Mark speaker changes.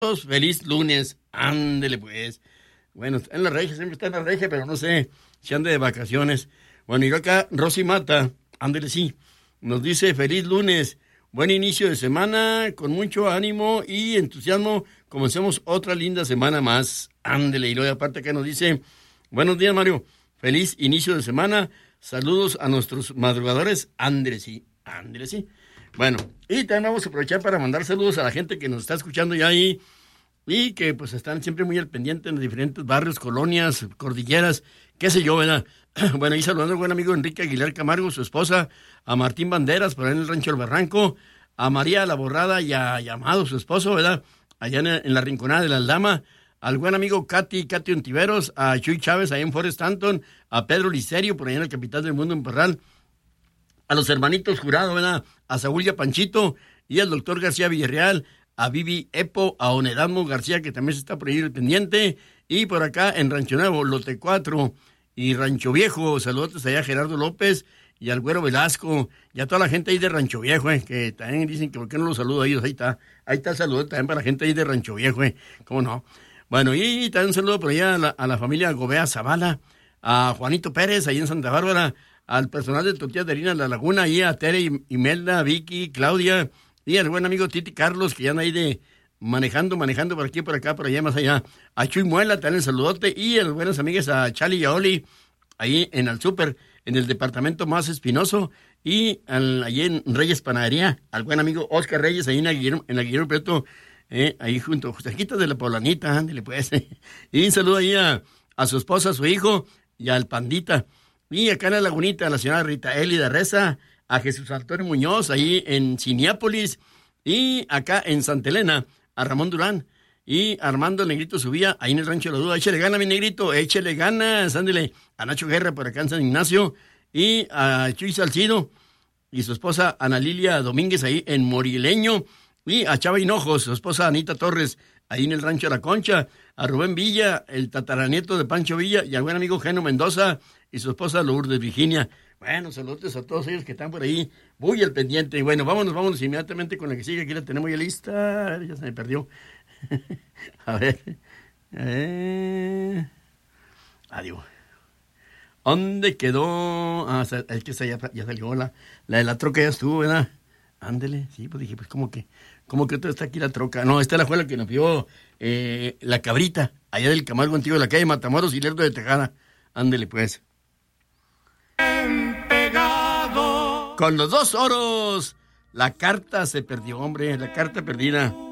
Speaker 1: Feliz lunes, ándele pues. Bueno, está en la regia, siempre está en la regia, pero no sé si anda de vacaciones. Bueno, y acá Rosy Mata, ándele sí, nos dice feliz lunes, buen inicio de semana, con mucho ánimo y entusiasmo, comencemos otra linda semana más, ándele. Y luego aparte acá nos dice, buenos días Mario, feliz inicio de semana, saludos a nuestros madrugadores, ándele sí, ándele sí. Bueno, y también vamos a aprovechar para mandar saludos a la gente que nos está escuchando ya ahí y que pues están siempre muy al pendiente en los diferentes barrios, colonias, cordilleras, qué sé yo, ¿verdad? Bueno, y saludando al buen amigo Enrique Aguilar Camargo, su esposa, a Martín Banderas, por ahí en el Rancho El Barranco, a María La Borrada y a Amado, su esposo, ¿verdad? Allá en la Rinconada de la Aldama, al buen amigo Katy Ontiveros, a Chuy Chávez, ahí en Forest Hampton, a Pedro Licerio, por allá en la capital del mundo, en Parral, a los hermanitos Jurado, ¿verdad? A Saúl y a Panchito, y al doctor García Villarreal, a Vivi Epo, a Onedamo García, que también se está por ahí el pendiente, y por acá en Rancho Nuevo, Lote 4 y Rancho Viejo, saludos allá a Gerardo López y al Güero Velasco, y a toda la gente ahí de Rancho Viejo, que también dicen que por qué no los saludo a ellos, ahí está el saludo también para la gente ahí de Rancho Viejo, cómo no. Bueno, y también un saludo por allá a la familia Gobea Zavala, a Juanito Pérez, ahí en Santa Bárbara, al personal de Tortillas de Harina La Laguna, y a Tere, Imelda, Vicky, Claudia, y al buen amigo Titi Carlos, que ya anda ahí manejando por aquí, por acá, por allá, más allá. A Chuy Muela, también el saludote, y a las buenas amigas, a Chali y a Oli, ahí en el súper, en el departamento más espinoso, y allí en Reyes Panadería, al buen amigo Oscar Reyes, ahí en Aguilero Prieto, ahí junto, cerquita de la Poblanita, ándale pues. Y un saludo ahí a su esposa, a su hijo, y al Pandita. Y acá en la Lagunita, a la señora Rita Elida Reza, a Jesús Antonio Muñoz, ahí en Cineápolis, y acá en Santa Elena, a Ramón Durán, y Armando Negrito Subía, ahí en el Rancho de la Duda. Échale gana, mi Negrito, échale ganas, ándele. A Nacho Guerra, por acá en San Ignacio, y a Chuy Salcido, y su esposa Ana Lilia Domínguez, ahí en Morileño, y a Chava Hinojos, su esposa Anita Torres, ahí en el Rancho de la Concha, a Rubén Villa, el tataranieto de Pancho Villa, y al buen amigo Geno Mendoza, y su esposa Lourdes Virginia. Bueno, saludos a todos ellos que están por ahí, muy al pendiente. Y bueno, vámonos inmediatamente con la que sigue. Aquí la tenemos ya lista. Ya se me perdió. A ver. Adiós. ¿Dónde quedó? Es que ya salió la de la troca, ya estuvo, ¿verdad? Ándele. Sí, pues dije, pues ¿cómo que otra está aquí la troca? No, esta fue la que nos vio la Cabrita, allá del Camargo Antiguo, de la calle Matamoros y Lerdo de Tejada. Ándele, pues. Con los 2 oros. La carta se perdió, hombre, la carta perdida.